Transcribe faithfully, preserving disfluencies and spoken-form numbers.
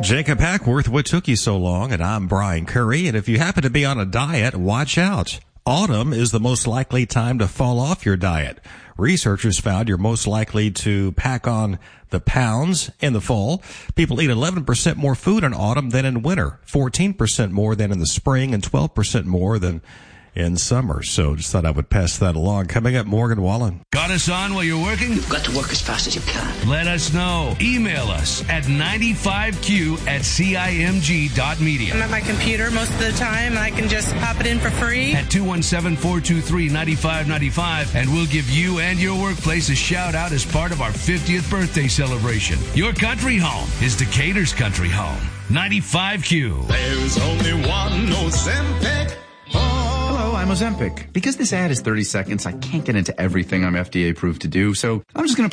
Jacob Hackworth, what took you so long? And I'm Brian Curry. And if you happen to be on a diet, watch out. Autumn is the most likely time to fall off your diet. Researchers found you're most likely to pack on the pounds in the fall. People eat eleven percent more food in autumn than in winter, fourteen percent more than in the spring, and twelve percent more than in summer. So just thought I would pass that along. Coming up, Morgan Wallen. Got us on while you're working? You've got to work as fast as you can. Let us know. Email us at ninety-five Q at C I M G dot media. I'm at my computer most of the time, and I can just pop it in for free. At two one seven, four two three, nine five nine five, and we'll give you and your workplace a shout out as part of our fiftieth birthday celebration. Your country home is Decatur's country home. ninety-five Q. There's only one Ozempic. Hello, I'm Ozempic. Because this ad is thirty seconds, I can't get into everything I'm F D A approved to do, so I'm just going to